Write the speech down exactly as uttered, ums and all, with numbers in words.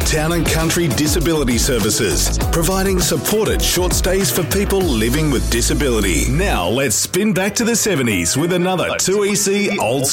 Town and Country Disability Services, providing supported short stays for people living with disability. Now let's spin back to the seventies with another two E C Old